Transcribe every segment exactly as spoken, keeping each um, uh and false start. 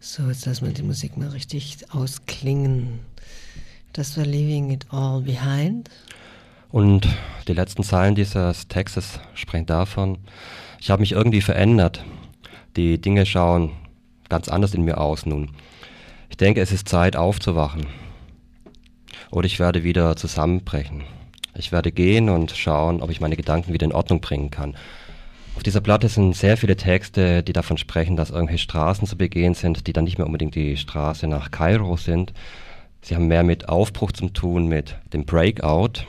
So, jetzt lassen wir die Musik mal richtig ausklingen. Das war Leaving It All Behind. Und die letzten Zeilen dieses Textes sprechen davon, ich habe mich irgendwie verändert. Die Dinge schauen ganz anders in mir aus nun. Ich denke, es ist Zeit aufzuwachen. Oder ich werde wieder zusammenbrechen. Ich werde gehen und schauen, ob ich meine Gedanken wieder in Ordnung bringen kann. Auf dieser Platte sind sehr viele Texte, die davon sprechen, dass irgendwelche Straßen zu begehen sind, die dann nicht mehr unbedingt die Straße nach Kairo sind. Sie haben mehr mit Aufbruch zu tun, mit dem Breakout.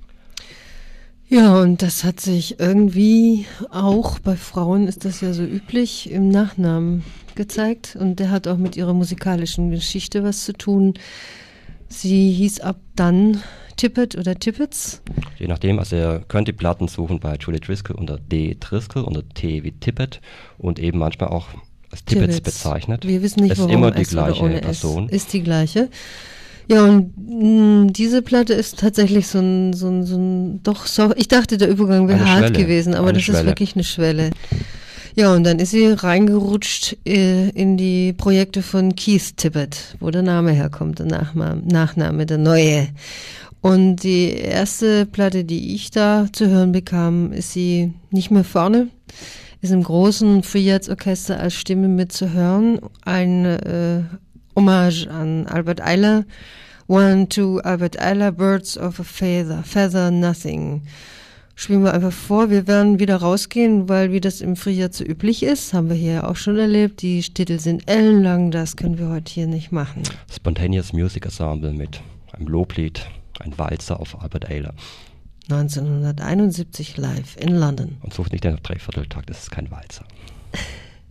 Ja, und das hat sich irgendwie auch, bei Frauen ist das ja so üblich, im Nachnamen gezeigt. Und der hat auch mit ihrer musikalischen Geschichte was zu tun. Sie hieß ab dann Tippett oder Tippets. Je nachdem, also ihr könnt die Platten suchen bei Julie Driscoll unter D. Driscoll, unter T wie Tippett und eben manchmal auch als Tippets, Tippets. bezeichnet. Wir wissen nicht, es warum ist immer die S gleiche oder ohne Person. S. Ist die gleiche. Ja, und mh, diese Platte ist tatsächlich so ein, so ein, so ein doch, so, ich dachte, der Übergang wäre hart Schwelle. gewesen, aber eine das Schwelle. ist wirklich eine Schwelle. Ja, und dann ist sie reingerutscht äh, in die Projekte von Keith Tippett, wo der Name herkommt, der Nachname, Nachname, der neue. Und die erste Platte, die ich da zu hören bekam, ist sie nicht mehr vorne, ist im großen Free Jazz Orchester als Stimme mitzuhören. Ein äh, Hommage an Albert Ayler. One, two, Albert Ayler, Birds of a Feather, Feather Nothing. Spielen wir einfach vor. Wir werden wieder rausgehen, weil wie das im Free Jazz so üblich ist, haben wir hier ja auch schon erlebt. Die Titel sind ellenlang, das können wir heute hier nicht machen. Spontaneous Music Ensemble mit einem Loblied. Ein Walzer auf Albert Ayler. neunzehnhunderteinundsiebzig live in London. Und sucht nicht den Dreivierteltakt, das ist kein Walzer.